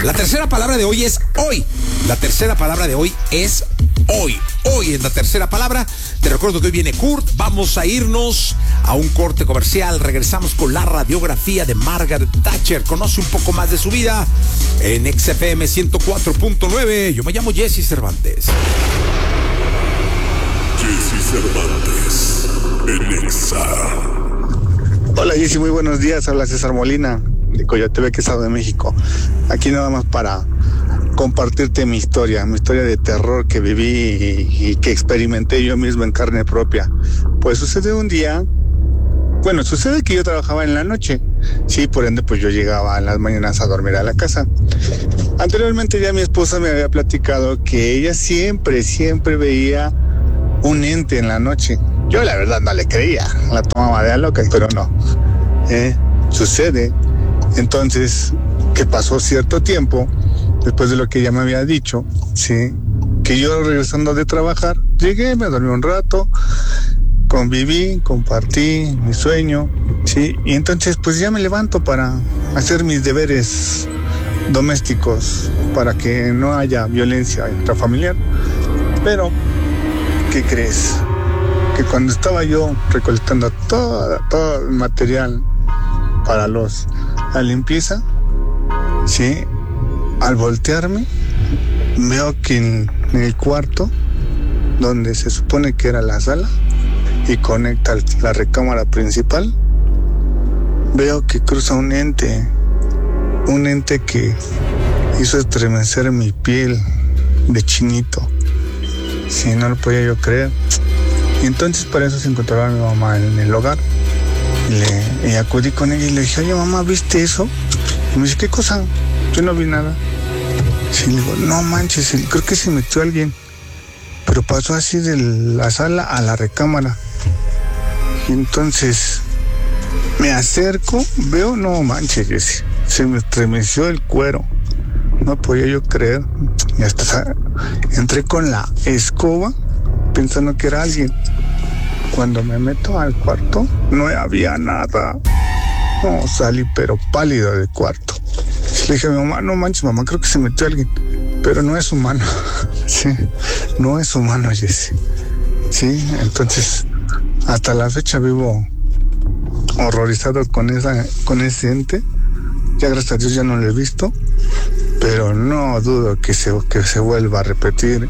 La tercera palabra de hoy es hoy. La tercera palabra de hoy es hoy. Hoy es la tercera palabra. Te recuerdo que hoy viene Kurt. Vamos a irnos a un corte comercial. Regresamos con la radiografía de Margaret Thatcher. Conoce un poco más de su vida en XFM 104.9. Yo me llamo Jesse Cervantes. Jesse Cervantes en Exa. Hola Jesse, muy buenos días. Habla César Molina de Coyotepeque, Estado de México. Aquí nada más para compartirte mi historia de terror que viví y que experimenté yo mismo en carne propia. Pues sucede un día, sucede que yo trabajaba en la noche, sí, por ende pues yo llegaba en las mañanas a dormir a la casa. Anteriormente ya mi esposa me había platicado que ella siempre veía un ente en la noche. Yo la verdad no le creía, la tomaba de a loca, pero no. Sucede. Entonces, que pasó cierto tiempo, después de lo que ella me había dicho, sí, que yo regresando de trabajar, llegué, me dormí un rato, conviví, compartí mi sueño, sí, y entonces pues ya me levanto para hacer mis deberes domésticos, para que no haya violencia intrafamiliar. Pero, ¿qué crees? Que cuando estaba yo recolectando todo el material para la limpieza, sí, al voltearme, veo que en el cuarto, donde se supone que era la sala y conecta la recámara principal, veo que cruza un ente que hizo estremecer mi piel de chinito. Sí, no lo podía yo creer. Y entonces para eso se encontraba mi mamá en el hogar. Y acudí con ella y le dije, oye mamá, ¿viste eso? Y me dice, ¿qué cosa? Yo no vi nada. Sí, le digo, no manches, creo que se metió alguien. Pero pasó así de la sala a la recámara. Y entonces me acerco, veo, no manches, Jesse, se me estremeció el cuero. No podía yo creer. Y hasta entré con la escoba pensando que era alguien. Cuando me meto al cuarto, no había nada. No, salí pero pálido del cuarto. Le dije a mi mamá, no manches, mamá, creo que se metió alguien. Pero no es humano. Sí, no es humano, Jesse. Sí, entonces, hasta la fecha vivo horrorizado con ese ente. Ya gracias a Dios ya no lo he visto. Pero no dudo que se vuelva a repetir.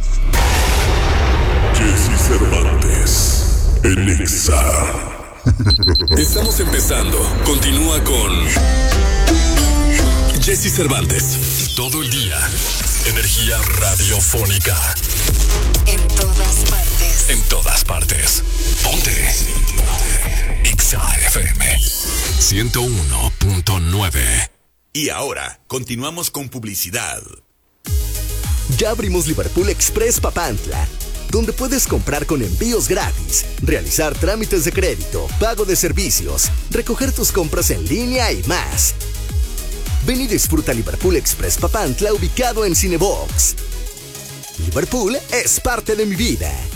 Jesse Cervantes en Exa. Estamos empezando. Continúa con Jesse Cervantes. Todo el día. Energía radiofónica. En todas partes. En todas partes. Ponte. Exa FM 101.9. Y ahora, continuamos con publicidad. Ya abrimos Liverpool Express Papantla, donde puedes comprar con envíos gratis, realizar trámites de crédito, pago de servicios, recoger tus compras en línea y más. Ven y disfruta Liverpool Express Papantla, ubicado en Cinebox. Liverpool es parte de mi vida.